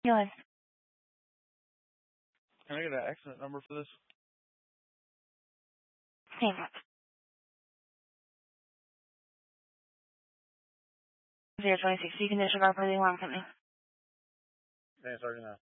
Yes. Can I get an accident number for this? Sí. 026. You can disregard for the alarm company. Okay, sorry now.